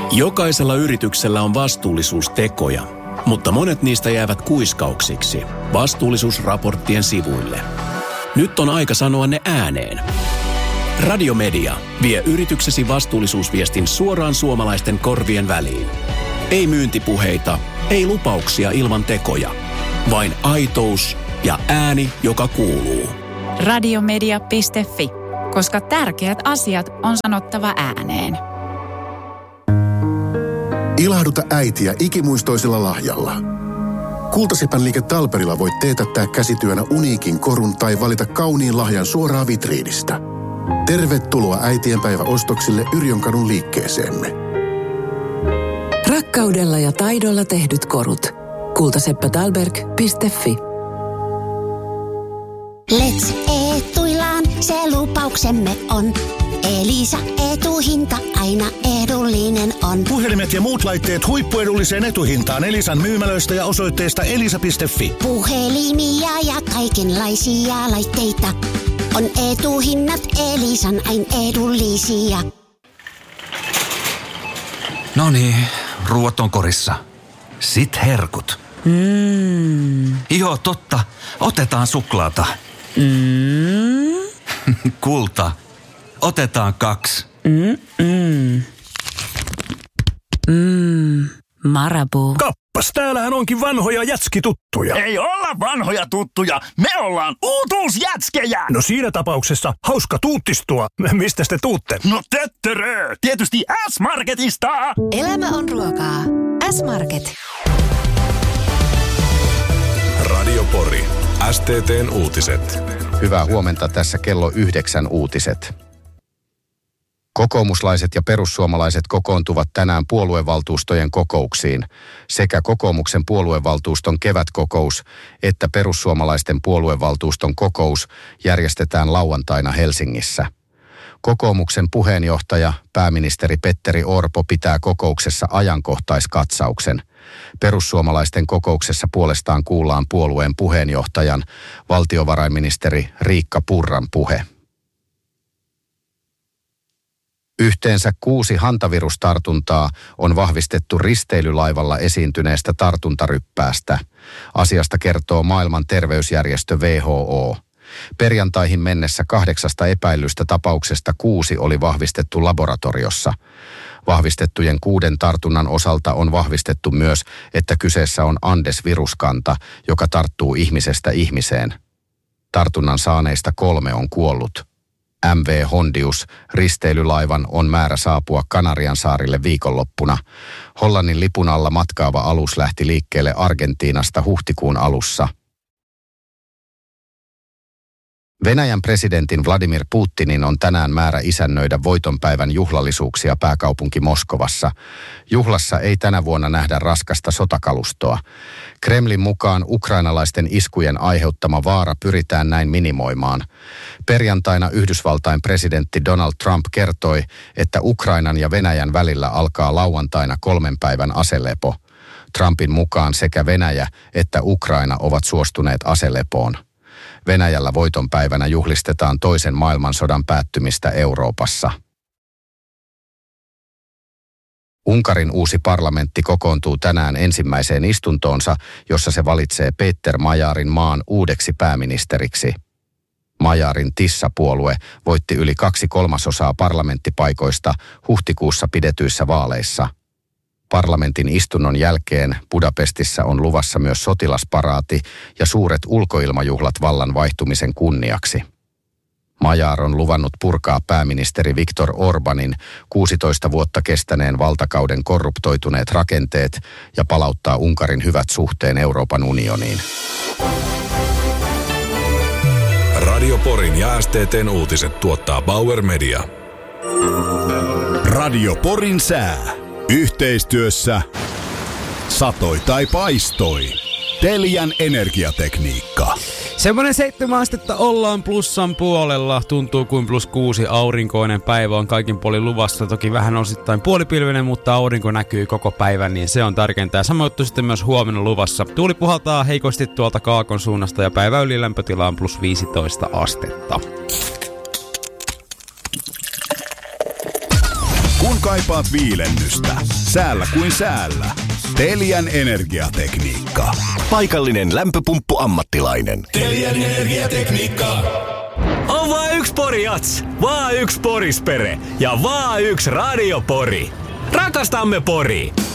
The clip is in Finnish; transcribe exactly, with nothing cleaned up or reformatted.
Jokaisella yrityksellä on vastuullisuustekoja, mutta monet niistä jäävät kuiskauksiksi vastuullisuusraporttien sivuille. Nyt on aika sanoa ne ääneen. Radiomedia vie yrityksesi vastuullisuusviestin suoraan suomalaisten korvien väliin. Ei myyntipuheita, ei lupauksia ilman tekoja, vain aitous ja ääni, joka kuuluu. Radiomedia piste fi, koska tärkeät asiat on sanottava ääneen. Ilahduta äitiä ikimuistoisella lahjalla. Kultasepän liike Talperilla voit teetättää käsityönä uniikin korun tai valita kauniin lahjan suoraan vitriinistä. Tervetuloa äitienpäiväostoksille Yrjönkadun liikkeeseemme. Rakkaudella ja taidolla tehdyt korut. kultaseppä-talberg piste fi. Let's etuillaan, se lupauksemme on. Elisa etuhinta aina edullinen on. Puhelimet ja muut laitteet huippuedulliseen etuhintaan Elisan myymälöistä ja osoitteesta elisa piste fi. Puhelimia ja kaikenlaisia laitteita on etuhinnat Elisan aina edullisia. Noniin, ruuat on korissa. Sit herkut. Mm. Joo, totta. Otetaan suklaata. Mm. Kulta. Otetaan kaksi. Mm-mm. Mm. Marabou. Kappas, täällähän onkin vanhoja jätskituttuja. Ei olla vanhoja tuttuja, me ollaan uutuusjätskejä. No siinä tapauksessa hauska tuuttistua. Mistä te tuutte? No töttörö, tietysti S-Marketista. Elämä on ruokaa. S-Market. Radio Pori. S T T:n uutiset. Hyvää huomenta, tässä kello yhdeksän uutiset. Kokoomuslaiset ja perussuomalaiset kokoontuvat tänään puoluevaltuustojen kokouksiin. Sekä kokoomuksen puoluevaltuuston kevätkokous että perussuomalaisten puoluevaltuuston kokous järjestetään lauantaina Helsingissä. Kokoomuksen puheenjohtaja, pääministeri Petteri Orpo pitää kokouksessa ajankohtaiskatsauksen. Perussuomalaisten kokouksessa puolestaan kuullaan puolueen puheenjohtajan, valtiovarainministeri Riikka Purran puhe. Yhteensä kuusi hantavirustartuntaa on vahvistettu risteilylaivalla esiintyneestä tartuntaryppäästä. Asiasta kertoo maailman terveysjärjestö W H O. Perjantaihin mennessä kahdeksasta epäillystä tapauksesta kuusi oli vahvistettu laboratoriossa. Vahvistettujen kuuden tartunnan osalta on vahvistettu myös, että kyseessä on Andes-viruskanta, joka tarttuu ihmisestä ihmiseen. Tartunnan saaneista kolme on kuollut. M V Hondius risteilylaivan on määrä saapua Kanarian saarille viikonloppuna. Hollannin lipun alla matkaava alus lähti liikkeelle Argentiinasta huhtikuun alussa. Venäjän presidentin Vladimir Putinin on tänään määrä isännöidä voitonpäivän juhlallisuuksia pääkaupunki Moskovassa. Juhlassa ei tänä vuonna nähdä raskasta sotakalustoa. Kremlin mukaan ukrainalaisten iskujen aiheuttama vaara pyritään näin minimoimaan. Perjantaina Yhdysvaltain presidentti Donald Trump kertoi, että Ukrainan ja Venäjän välillä alkaa lauantaina kolmen päivän aselepo. Trumpin mukaan sekä Venäjä että Ukraina ovat suostuneet aselepoon. Venäjällä voitonpäivänä juhlistetaan toisen maailmansodan päättymistä Euroopassa. Unkarin uusi parlamentti kokoontuu tänään ensimmäiseen istuntoonsa, jossa se valitsee Péter Majárin maan uudeksi pääministeriksi. Majárin Tissa-puolue voitti yli kaksi kolmasosaa parlamenttipaikoista huhtikuussa pidetyissä vaaleissa. Parlamentin istunnon jälkeen Budapestissa on luvassa myös sotilasparaati ja suuret ulkoilmajuhlat vallan vaihtumisen kunniaksi. Magyar on luvannut purkaa pääministeri Viktor Orbanin kuusitoista vuotta kestäneen valtakauden korruptoituneet rakenteet ja palauttaa Unkarin hyvät suhteen Euroopan unioniin. Radio Porin ja S T T:n uutiset tuottaa Bauer Media. Radio Porin sää. Yhteistyössä satoi tai paistoi. Telian energiatekniikka. Semmoinen seitsemän astetta ollaan plussan puolella. Tuntuu kuin plus kuusi, aurinkoinen päivä on kaikin puolin luvassa. Toki vähän osittain puolipilvinen, mutta aurinko näkyy koko päivän, niin se on tärkeintä. Sama juttu sitten myös huomenna luvassa. Tuuli puhaltaa heikosti tuolta kaakon suunnasta ja päivä yli lämpötila on plus viisitoista astetta. Kun kaipaat viilennystä, säällä kuin säällä. Telian energiatekniikka. Paikallinen lämpöpumppu-ammattilainen. Telian energiatekniikka. On vaan yksi pori, jats. Vaan yksi porispere. Ja vaan yksi radiopori. Rakastamme Poria.